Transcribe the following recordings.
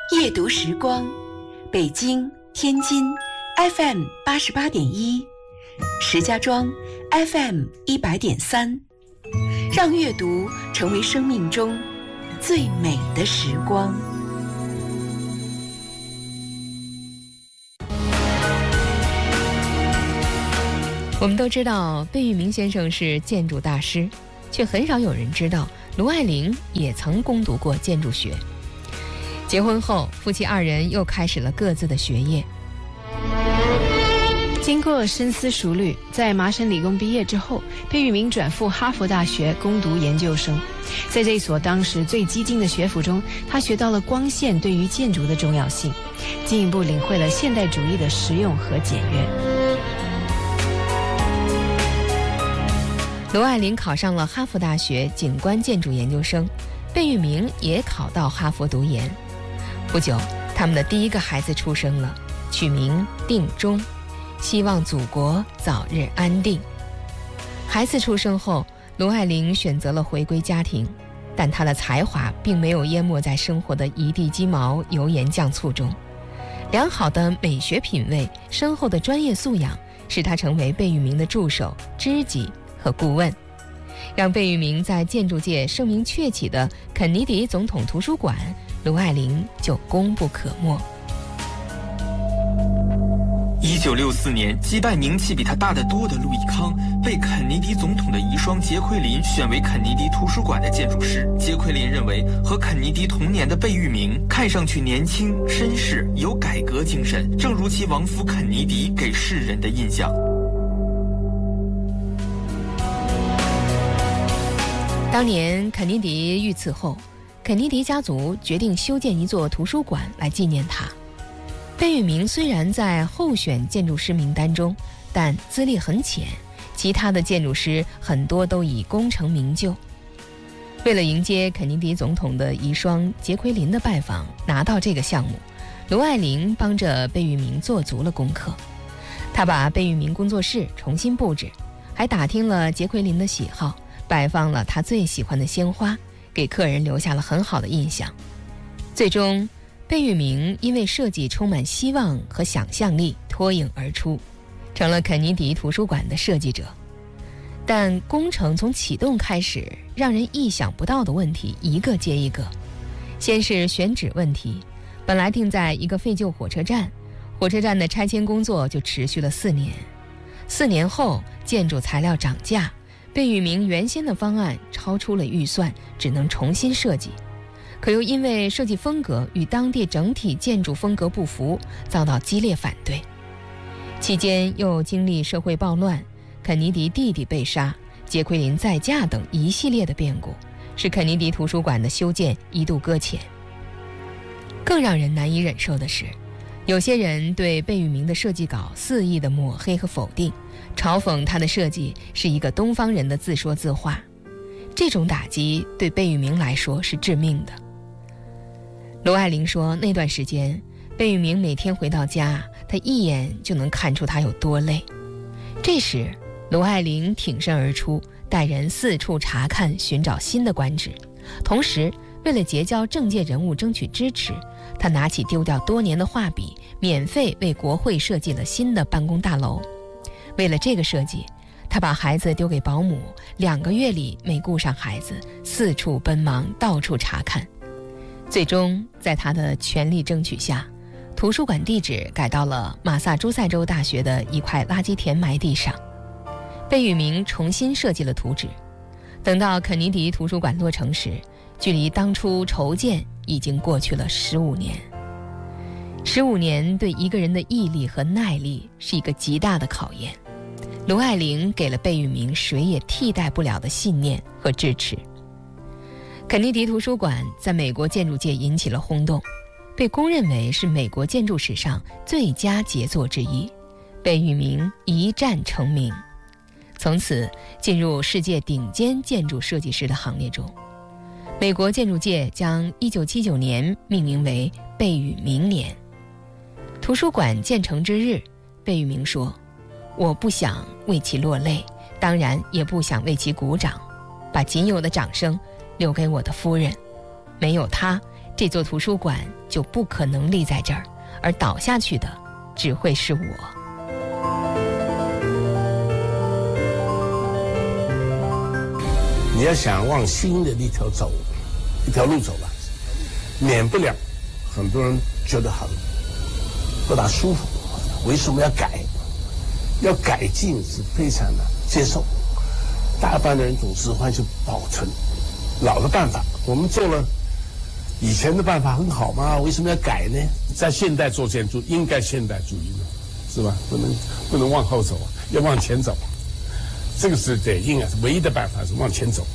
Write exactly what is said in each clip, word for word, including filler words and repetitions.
夜读时光，北京、天津 F M 八十八点一，石家庄 F M 一百点三，让阅读成为生命中最美的时光。 我们都知道贝聿铭先生是建筑大师，却很少有人知道卢爱玲也曾攻读过建筑学。结婚后，夫妻二人又开始了各自的学业。 经过深思熟虑，在麻省理工毕业之后，贝聿铭转赴哈佛大学攻读研究生。在这所当时最激进的学府中，他学到了光线对于建筑的重要性，进一步领会了现代主义的实用和简约。 卢爱玲考上了哈佛大学景观建筑研究生，贝聿铭也考到哈佛读研。不久，他们的第一个孩子出生了，取名定中，希望祖国早日安定。孩子出生后，卢爱玲选择了回归家庭，但她的才华并没有淹没在生活的一地鸡毛、油盐酱醋中。良好的美学品味、深厚的专业素养，使她成为贝聿铭的助手、知己和顾问。让贝聿铭在建筑界声名鹊起的肯尼迪总统图书馆，卢爱玲就功不可没。 一九六四年，击败名气比他大得多的路易康，被肯尼迪总统的遗孀杰奎琳选为肯尼迪图书馆的建筑师。杰奎琳认为，和肯尼迪同年的贝聿铭看上去年轻、绅士，有改革精神，正如其亡夫肯尼迪给世人的印象。 当年肯尼迪遇刺后，肯尼迪家族决定修建一座图书馆来纪念他。贝聿铭虽然在候选建筑师名单中，但资历很浅，其他的建筑师很多都已功成名就。为了迎接肯尼迪总统的遗孀杰奎琳的拜访，拿到这个项目，卢爱玲帮着贝聿铭做足了功课。他把贝聿铭工作室重新布置，还打听了杰奎琳的喜好，摆放了他最喜欢的鲜花，给客人留下了很好的印象。最终，贝聿铭因为设计充满希望和想象力脱颖而出，成了肯尼迪图书馆的设计者。但工程从启动开始，让人意想不到的问题一个接一个。先是选址问题，本来定在一个废旧火车站，火车站的拆迁工作就持续了四年。四年后，建筑材料涨价，贝聿铭原先的方案超出了预算，只能重新设计，可又因为设计风格与当地整体建筑风格不符，遭到激烈反对。期间又经历社会暴乱，肯尼迪弟弟被杀，杰奎琳再嫁等一系列的变故，使肯尼迪图书馆的修建一度搁浅。更让人难以忍受的是，有些人对贝聿铭的设计稿肆意的抹黑和否定，嘲讽他的设计是一个东方人的自说自话。这种打击对贝聿铭来说是致命的。卢爱玲说，那段时间贝聿铭每天回到家，他一眼就能看出他有多累。这时卢爱玲挺身而出，带人四处查看，寻找新的官职。同时为了结交政界人物争取支持，他拿起丢掉多年的画笔，免费为国会设计了新的办公大楼。为了这个设计，他把孩子丢给保姆，两个月里没顾上孩子，四处奔忙，到处查看。最终在他的全力争取下，图书馆地址改到了马萨诸塞州大学的一块垃圾填埋地上。贝聿铭重新设计了图纸。等到肯尼迪图书馆落成时，距离当初筹建已经过去了十五年。十五年对一个人的毅力和耐力是一个极大的考验。卢爱玲给了贝聿铭谁也替代不了的信念和支持。肯尼迪图书馆在美国建筑界引起了轰动，被公认为是美国建筑史上最佳杰作之一。贝聿铭一战成名，从此进入世界顶尖建筑设计师的行列中。美国建筑界将一九七九年命名为贝聿铭年。图书馆建成之日，贝聿铭说，我不想为其落泪，当然也不想为其鼓掌，把仅有的掌声留给我的夫人，没有她，这座图书馆就就不可能立在这儿，而倒下去的只会是我。 你要想往新的一条走，一条路走吧，免不了很多人觉得很不大舒服。为什么要改？要改进是非常的接受，大半的人总是会去保存老的办法。我们做了以前的办法很好吗？为什么要改呢？在现代做建筑应该现代主义的，是吧？不能不能往后走，要往前走。这个是得应该是唯一的办法，是往前走。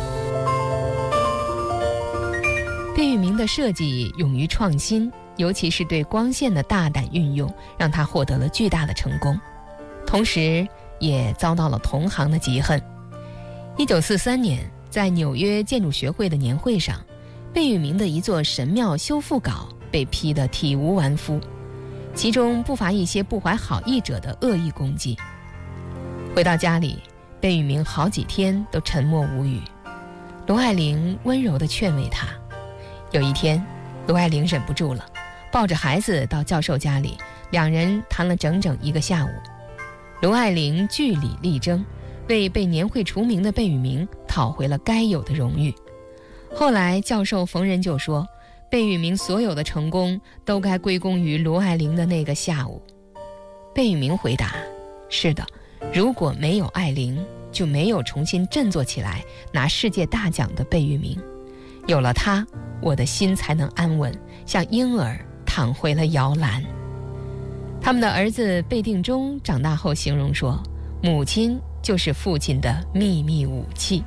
贝聿铭的设计勇于创新，尤其是对光线的大胆运用，让他获得了巨大的成功，同时也遭到了同行的嫉恨。一九四三年，在纽约建筑学会的年会上，贝聿铭的一座神庙修复稿被批得体无完肤，其中不乏一些不怀好意者的恶意攻击。回到家里，贝聿铭好几天都沉默无语。罗爱玲温柔地劝慰他。有一天，罗爱玲忍不住了，抱着孩子到教授家里，两人谈了整整一个下午。罗爱玲据理力争，为被年会除名的贝聿铭讨回了该有的荣誉。后来教授逢人就说，贝聿铭所有的成功都该归功于罗爱玲的那个下午。贝聿铭回答，是的，如果没有爱玲，就没有重新振作起来拿世界大奖的贝聿铭。有了他，我的心才能安稳，像婴儿躺回了摇篮。他们的儿子贝定中长大后形容说，母亲就是父亲的秘密武器。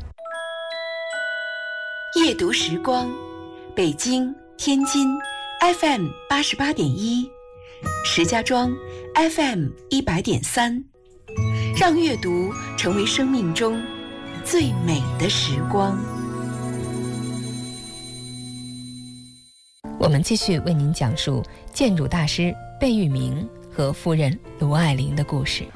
夜读时光，北京、天津 F M 八十八点一，石家庄 F M 一百点三，让阅读成为生命中最美的时光。 我们继续为您讲述建筑大师贝聿铭和夫人罗爱玲的故事。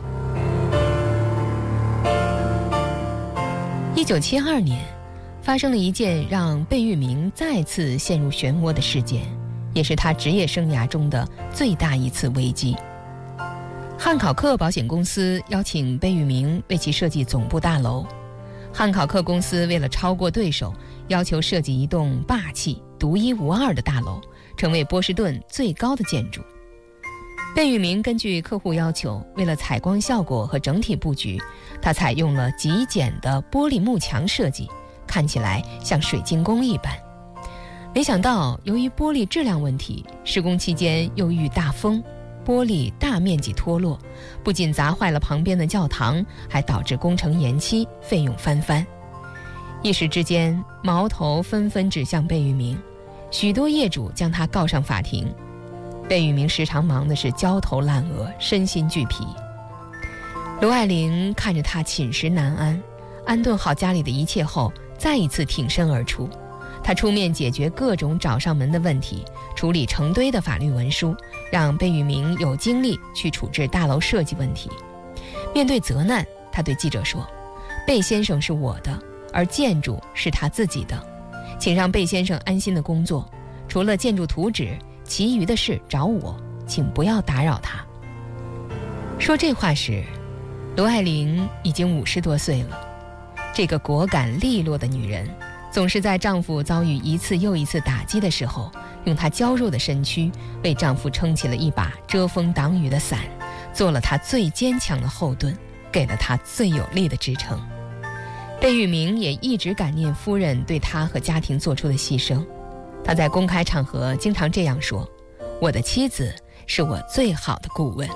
一九七二年，发生了一件让贝聿铭再次陷入漩涡的事件，也是他职业生涯中的最大一次危机。汉考克保险公司邀请贝聿铭为其设计总部大楼。汉考克公司为了超过对手，要求设计一栋霸气、独一无二的大楼，成为波士顿最高的建筑。贝聿铭根据客户要求，为了采光效果和整体布局，他采用了极简的玻璃幕墙设计，看起来像水晶宫一般。没想到，由于玻璃质量问题，施工期间又遇大风，玻璃大面积脱落，不仅砸坏了旁边的教堂，还导致工程延期，费用翻番。一时之间，矛头纷纷指向贝聿铭，许多业主将他告上法庭。贝聿铭时常忙的是焦头烂额，身心俱疲。罗爱玲看着他寝食难安，安顿好家里的一切后，再一次挺身而出。他出面解决各种找上门的问题，处理成堆的法律文书，让贝聿铭有精力去处置大楼设计问题。面对责难，他对记者说，贝先生是我的，而建筑是他自己的，请让贝先生安心的工作，除了建筑图纸，其余的事找我，请不要打扰他。说这话时，罗爱玲已经五十多岁了。这个果敢利落的女人，总是在丈夫遭遇一次又一次打击的时候，用她娇弱的身躯为丈夫撑起了一把遮风挡雨的伞，做了他最坚强的后盾，给了他最有力的支撑。贝聿铭也一直感念夫人对他和家庭做出的牺牲。他在公开场合经常这样说，我的妻子是我最好的顾问。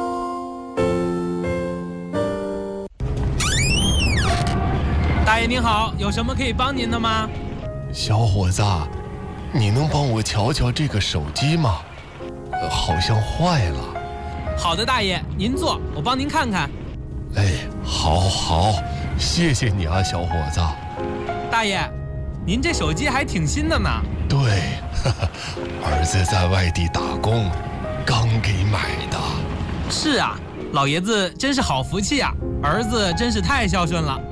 大爷您好，有什么可以帮您的吗？ 小伙子，你能帮我瞧瞧这个手机吗？呃，好像坏了。 好的，大爷，您坐，我帮您看看。 哎，好好，谢谢你啊，小伙子。 大爷，您这手机还挺新的呢。 对，呵呵，儿子在外地打工，刚给买的。 是啊，老爷子真是好福气啊，儿子真是太孝顺了。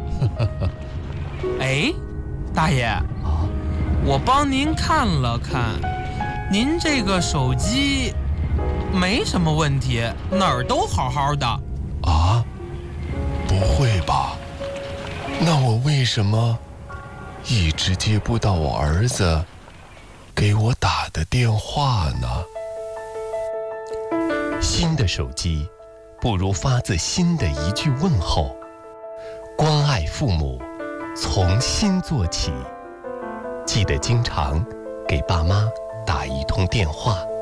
哎，大爷，啊，我帮您看了看， 您这个手机没什么问题，哪儿都好好的。 啊？不会吧？那我为什么一直接不到我儿子给我打的电话呢？ 新的手机不如发自心的一句问候，关爱父母从心做起，记得经常给爸妈打一通电话。